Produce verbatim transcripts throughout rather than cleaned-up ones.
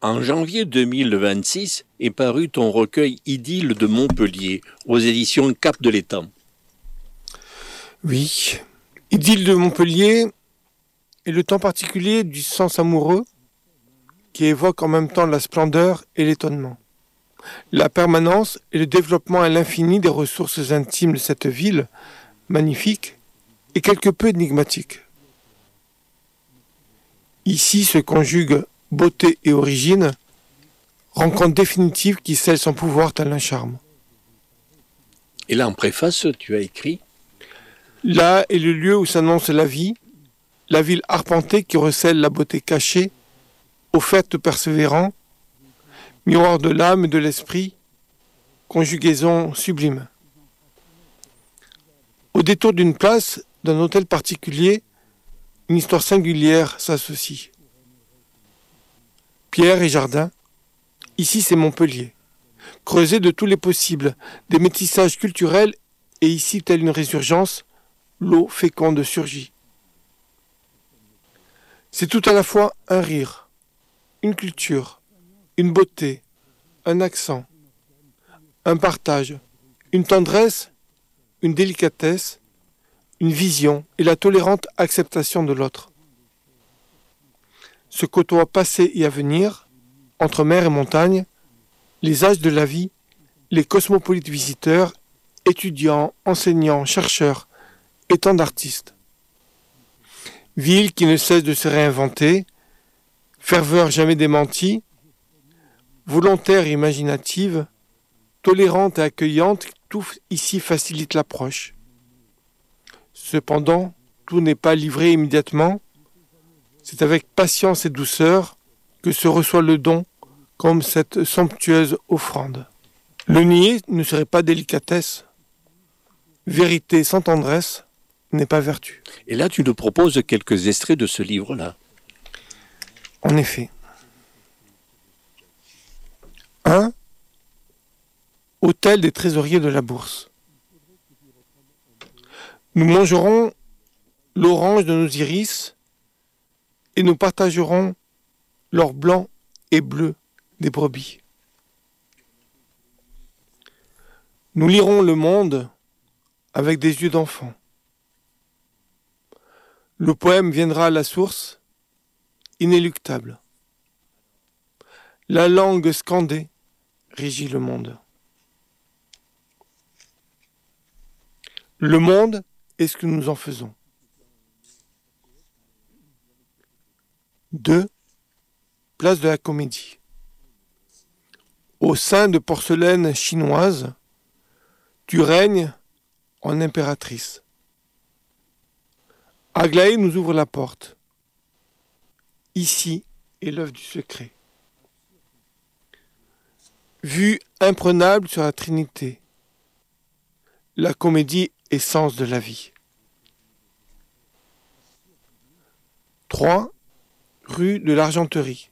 En janvier deux mille vingt-six est paru ton recueil Idylle de Montpellier aux éditions Cap de l'Étang. Oui, Idylle de Montpellier est le temps particulier du sens amoureux qui évoque en même temps la splendeur et l'étonnement, la permanence et le développement à l'infini des ressources intimes de cette ville magnifique et quelque peu énigmatique. Ici se conjuguent beauté et origine, rencontre définitive qui scelle son pouvoir tel un charme. Et là, en préface, tu as écrit « Là est le lieu où s'annonce la vie, la ville arpentée qui recèle la beauté cachée, offerte persévérant, miroir de l'âme et de l'esprit, conjugaison sublime. Au détour d'une place, d'un hôtel particulier, une histoire singulière s'associe. Pierre et jardin, ici c'est Montpellier, creusé de tous les possibles, des métissages culturels, et ici, telle une résurgence, l'eau féconde surgit. C'est tout à la fois un rire, une culture, une beauté, un accent, un partage, une tendresse, une délicatesse, une vision et la tolérante acceptation de l'autre. Se côtoient passé et avenir, entre mer et montagne, les âges de la vie, les cosmopolites visiteurs, étudiants, enseignants, chercheurs, et tant d'artistes. Ville qui ne cesse de se réinventer, ferveur jamais démentie, volontaire et imaginative, tolérante et accueillante, tout ici facilite l'approche. Cependant, tout n'est pas livré immédiatement. C'est avec patience et douceur que se reçoit le don, comme cette somptueuse offrande. Le nier ne serait pas délicatesse. Vérité sans tendresse n'est pas vertu. Et là, tu nous proposes quelques extraits de ce livre-là. En effet. un. Hôtel des trésoriers de la Bourse. Nous mangerons l'orange de nos iris et nous partagerons l'or blanc et bleu des brebis. Nous lirons le monde avec des yeux d'enfant. Le poème viendra à la source, inéluctable. La langue scandée régit le monde. Le monde est ce que nous en faisons. deux. Place de la Comédie. Au sein de porcelaine chinoise, tu règnes en impératrice. Aglaé nous ouvre la porte. Ici est l'œuvre du secret. Vue imprenable sur la Trinité. La comédie est sens de la vie. trois. Rue de l'Argenterie.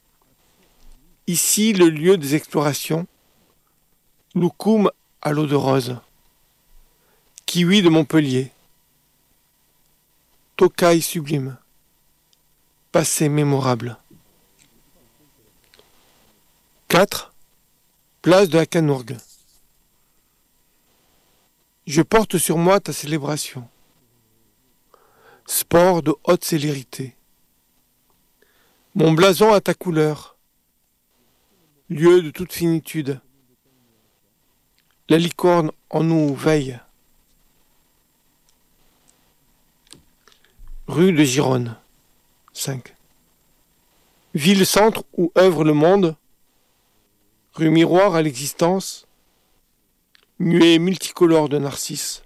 Ici, le lieu des explorations. Loukoum à l'eau de rose. Kiwi de Montpellier. Tokai sublime. Passé mémorable. quatre. Place de la Canourgue. Je porte sur moi ta célébration. Sport de haute célérité. Mon blason à ta couleur. Lieu de toute finitude. La licorne en nous veille. Rue de Gironne. cinq. Ville-centre où œuvre le monde. Rue miroir à l'existence. Nuée multicolore de narcisses.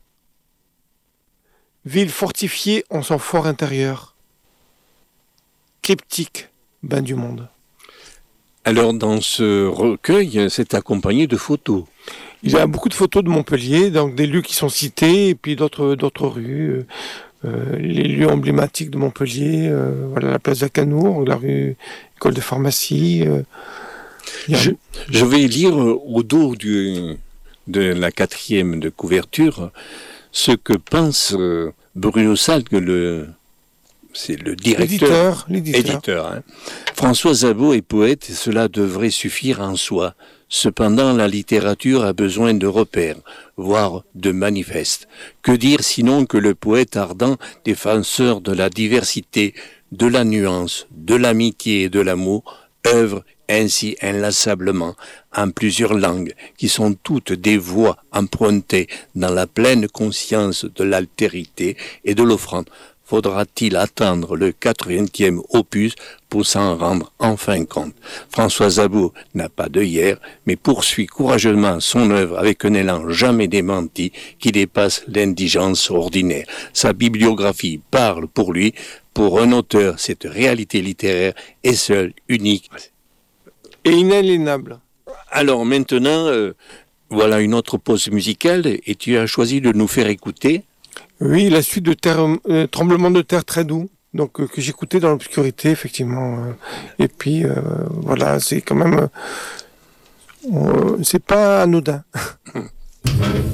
Ville fortifiée en son fort intérieur. Cryptique, bain du monde. Alors, dans ce recueil, c'est accompagné de photos. Il y a beaucoup de photos de Montpellier, donc des lieux qui sont cités, et puis d'autres, d'autres rues, euh, les lieux emblématiques de Montpellier, euh, voilà, la place de la Canour, la rue École de pharmacie. Euh, a... je, je vais lire au dos du, de la quatrième de couverture ce que pense Bruno Salgue, le c'est le directeur, L'éditeur, l'éditeur. éditeur. Hein. François Zabot est poète et cela devrait suffire en soi. Cependant, la littérature a besoin de repères, voire de manifestes. Que dire sinon que le poète ardent, défenseur de la diversité, de la nuance, de l'amitié et de l'amour, œuvre ainsi inlassablement en plusieurs langues, qui sont toutes des voix empruntées dans la pleine conscience de l'altérité et de l'offrande. Faudra-t-il attendre le quatrième opus pour s'en rendre enfin compte? François Zabot n'a pas d'œillère, mais poursuit courageusement son œuvre avec un élan jamais démenti qui dépasse l'indigence ordinaire. Sa bibliographie parle pour lui. Pour un auteur, cette réalité littéraire est seule, unique. Et inaliénable. Alors maintenant, euh, voilà une autre pause musicale et tu as choisi de nous faire écouter. Oui, la suite de terre, euh, Tremblement de terre très doux, donc euh, que j'écoutais dans l'obscurité, effectivement. euh, et puis, euh, voilà, c'est quand même... euh, euh, c'est pas anodin.